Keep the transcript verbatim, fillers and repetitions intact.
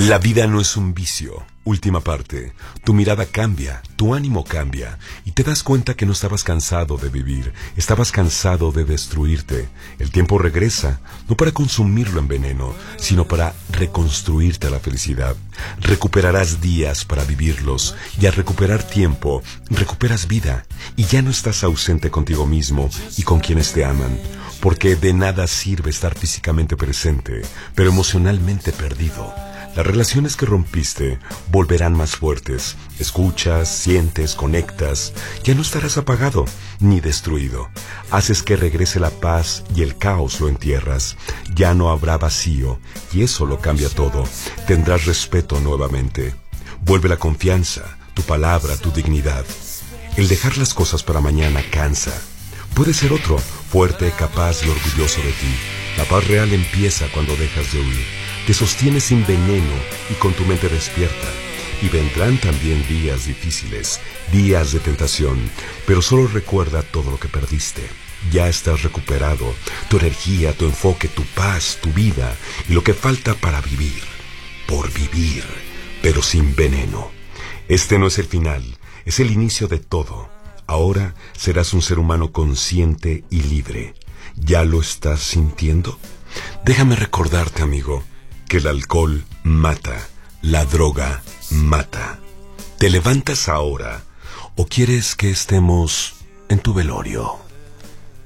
La vida no es un vicio. Última parte. Tu mirada cambia, tu ánimo cambia y te das cuenta que no estabas cansado de vivir, estabas cansado de destruirte. El tiempo regresa, no para consumirlo en veneno, sino para reconstruirte la felicidad. Recuperarás días para vivirlos y al recuperar tiempo, recuperas vida y ya no estás ausente contigo mismo y con quienes te aman. Porque de nada sirve estar físicamente presente, pero emocionalmente perdido. Las relaciones que rompiste volverán más fuertes. Escuchas, sientes, conectas. Ya no estarás apagado ni destruido. Haces que regrese la paz y el caos lo entierras. Ya no habrá vacío y eso lo cambia todo. Tendrás respeto nuevamente. Vuelve la confianza, tu palabra, tu dignidad. El dejar las cosas para mañana cansa. Puede ser otro, fuerte, capaz y orgulloso de ti. La paz real empieza cuando dejas de huir. Te sostienes sin veneno y con tu mente despierta. Y vendrán también días difíciles, días de tentación, pero solo recuerda todo lo que perdiste. Ya estás recuperado, tu energía, tu enfoque, tu paz, tu vida y lo que falta para vivir. Por vivir, pero sin veneno. Este no es el final, es el inicio de todo. Ahora serás un ser humano consciente y libre. ¿Ya lo estás sintiendo? Déjame recordarte, amigo, que el alcohol mata, la droga mata. ¿Te levantas ahora o quieres que estemos en tu velorio?